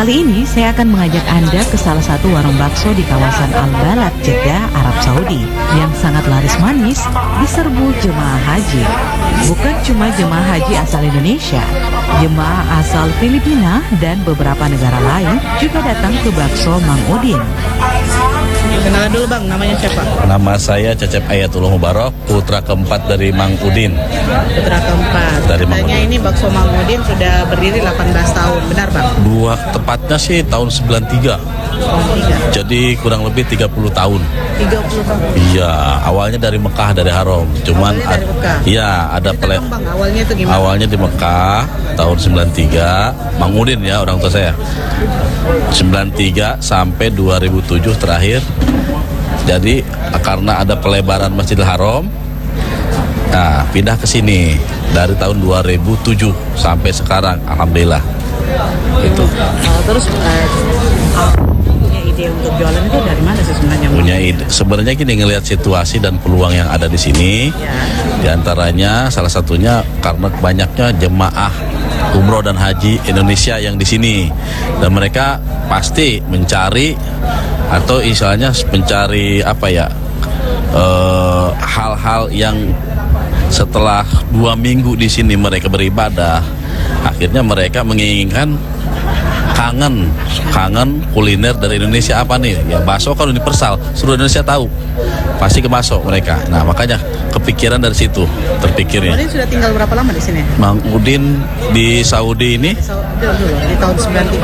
Kali ini saya akan mengajak Anda ke salah satu warung bakso di kawasan Al-Balad, Jeddah, Arab Saudi yang sangat laris manis diserbu jemaah haji. Bukan cuma jemaah haji asal Indonesia, jemaah asal Filipina dan beberapa negara lain juga datang ke bakso Mang Udin. Kenalan dulu Bang, namanya siapa? Nama saya Cecep Ayatullah Mubarak, putra keempat dari Mang Udin. Putra keempat. Dari Mang Katanya Udin. ini bakso Mang Udin sudah berdiri 18 tahun, benar Bang? Tepatnya sih tahun 93. Jadi kurang lebih 30 tahun. 30 tahun. Iya, awalnya dari Mekah, dari Haram. Cuman Awalnya dari Mekah. Iya, ada Cerita dong, Bang, awalnya itu gimana? Awalnya di Mekah tahun 93, Mang Udin ya orang tua saya. 93 sampai 2007 terakhir. Jadi karena ada pelebaran Masjidil Haram, nah pindah ke sini dari tahun 2007 sampai sekarang, alhamdulillah. Itu. Terus punya ide untuk jualan itu dari mana sih sebenarnya? Punya ide. Sebenarnya gini, ngelihat situasi dan peluang yang ada di sini. Ya. Di antaranya salah satunya karena banyaknya jemaah umroh dan haji Indonesia yang di sini, dan mereka pasti mencari atau istilahnya mencari apa ya, hal-hal yang setelah 2 minggu di sini mereka beribadah, akhirnya mereka menginginkan kangen kuliner dari Indonesia. Apa nih ya, bakso kan universal, seluruh Indonesia tahu, pasti ke bakso mereka. Nah makanya kepikiran dari situ, terpikirnya. Udin sudah tinggal berapa lama di sini? Mang Udin di Saudi ini Dulu, di tahun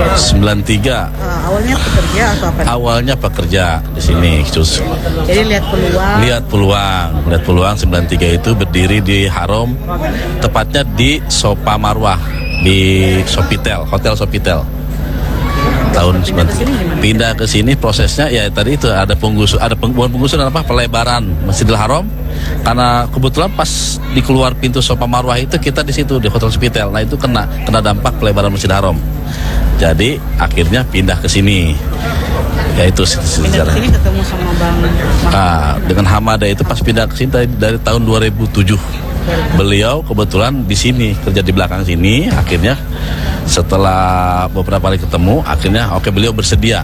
93. 93. Awalnya pekerja atau apa? Awalnya pekerja di sini, Cus. Jadi lihat Lihat peluang 93 itu berdiri di Haram, tepatnya di Sopa Marwah, di Sofitel, Hotel Sofitel. Tahun 93 pindah ke sini, prosesnya ya tadi itu ada penggusuran apa, pelebaran Masjidil Haram, karena kebetulan pas di keluar pintu Sopa Marwah itu kita di situ di Hotel Sofitel. Nah itu kena dampak pelebaran Masjidil Haram. Jadi akhirnya pindah ke sini. Ya itu sejarah. Pindah ke sini ketemu sama Bang. Dengan Hamada itu pas pindah ke sini dari tahun 2007. Beliau kebetulan di sini, kerja di belakang sini. Akhirnya setelah beberapa kali ketemu, akhirnya beliau bersedia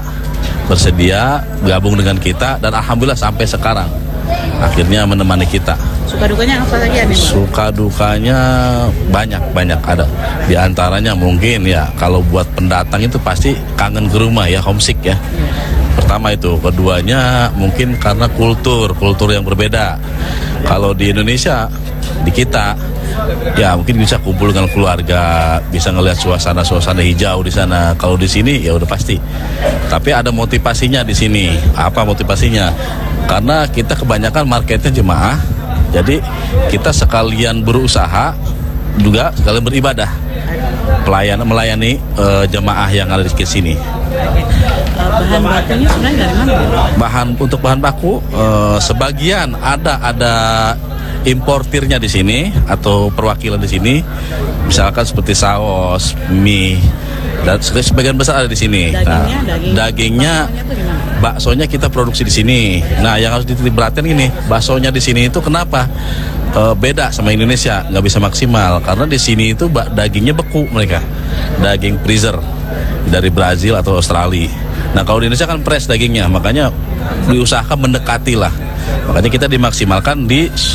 gabung dengan kita, dan alhamdulillah sampai sekarang akhirnya menemani kita. Suka dukanya apa lagi ya nih? Suka dukanya banyak ada. Di antaranya mungkin ya kalau buat pendatang itu pasti kangen ke rumah ya, homesick ya. Pertama itu, keduanya mungkin karena kultur yang berbeda. Kalau di Indonesia, di kita ya mungkin bisa kumpul dengan keluarga, bisa ngelihat suasana hijau di sana. Kalau di sini ya udah pasti. Tapi ada motivasinya di sini. Apa motivasinya? Karena kita kebanyakan marketnya jemaah. Jadi kita sekalian berusaha juga sekalian beribadah. Melayani jemaah yang ada di sini. Bahan bakunya sebenarnya dari mana? Untuk bahan baku sebagian ada importirnya di sini atau perwakilan di sini, misalkan seperti saus, mie, dan sebagian besar ada di sini. Dagingnya baksonya kita produksi di sini. Nah, yang harus diperhatikan gini, baksonya di sini itu kenapa beda sama Indonesia, nggak bisa maksimal karena di sini itu dagingnya beku, mereka daging freezer dari Brazil atau Australia. Nah, kalau di Indonesia kan fresh dagingnya, makanya diusahakan mendekati lah. Makanya kita dimaksimalkan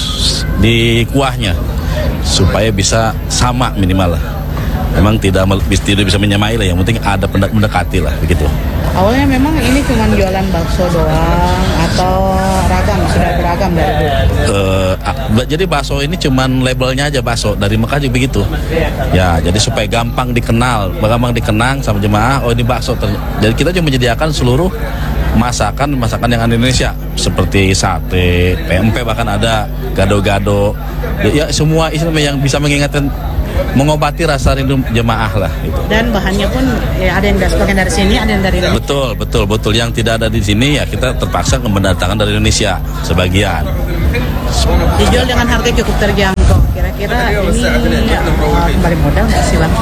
di kuahnya supaya bisa sama minimal lah. Memang tidak bisa menyamai lah, yang penting ada mendekati lah begitu. Awalnya memang ini cuma jualan bakso doang atau sudah beragam dari dulu? Jadi bakso ini cuman labelnya aja bakso, dari Mekah juga begitu. Ya, jadi supaya gampang dikenang sama jemaah, oh ini bakso. Jadi kita juga menyediakan seluruh masakan yang ada di Indonesia, seperti sate, pempek, bahkan ada gado-gado. Ya semua istilah yang bisa mengingatkan, mengobati rasa rindu jemaah lah gitu. Dan bahannya pun ya, ada yang sebagian dari sini, ada yang dari Indonesia. Betul. Yang tidak ada di sini ya kita terpaksa mendatangkan dari Indonesia sebagian. Dijual dengan harga cukup terjangkau. Kira-kira ini kembali modal nggak sih Bang?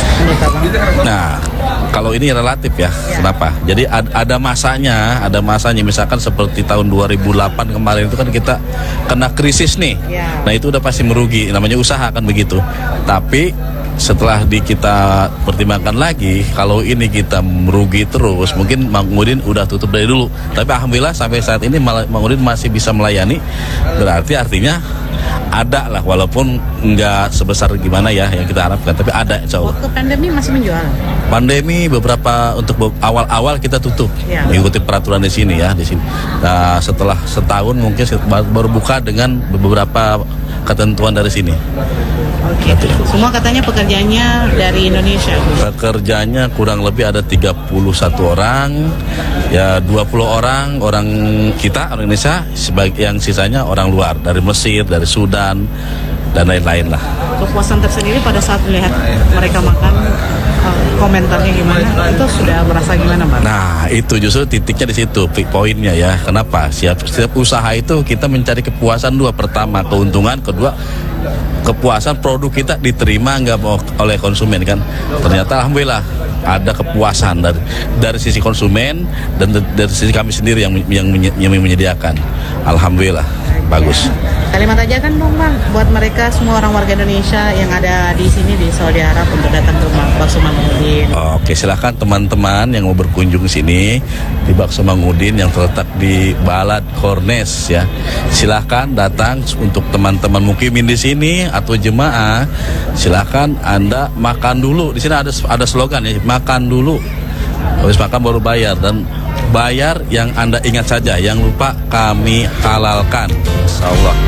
Nah, kalau ini relatif ya. Kenapa? Jadi ada masanya misalkan seperti tahun 2008 kemarin itu kan kita kena krisis nih. Nah, itu udah pasti merugi, namanya usaha kan begitu. Tapi setelah kita pertimbangkan lagi, kalau ini kita merugi terus, mungkin Mang Udin udah tutup dari dulu. Tapi alhamdulillah sampai saat ini Mang Udin masih bisa melayani. Berarti artinya ada lah, walaupun nggak sebesar gimana ya yang kita harapkan, tapi ada insya Allah. Waktu pandemi masih menjual? Pandemi beberapa untuk awal-awal kita tutup, Ya. mengikuti peraturan di sini ya, di sini. Nah, setelah setahun mungkin baru buka dengan beberapa ketentuan dari sini. Oke. Semua katanya pekerjaannya dari Indonesia. Pekerjanya kurang lebih ada 31 orang, ya 20 orang kita, orang Indonesia, yang sisanya orang luar, dari Mesir, dari Sudan, dan lain-lain lah. Kepuasan tersendiri pada saat melihat mereka makan, komentarnya gimana? Itu sudah merasa gimana, Bang? Nah, itu justru titiknya di situ, poinnya ya. Kenapa? Setiap usaha itu kita mencari kepuasan dua. Pertama, keuntungan. Kedua, kepuasan produk kita diterima nggak oleh konsumen kan. Ternyata alhamdulillah ada kepuasan dari sisi konsumen dan dari sisi kami sendiri yang menyediakan. Alhamdulillah bagus. Kalimat aja kan dong, Bang, buat mereka semua orang warga Indonesia yang ada di sini di Saudi Arab untuk datang ke Bakso Mang Udin. Oke, silahkan teman-teman yang mau berkunjung sini di Bakso Mang Udin yang terletak di Balad Kornes ya. Silahkan datang. Untuk teman-teman mukimin di sini atau jemaah, silahkan Anda makan dulu. Di sini ada slogan ya, makan dulu. Habis makan baru bayar, dan bayar yang Anda ingat saja, yang lupa kami halalkan. Insyaallah.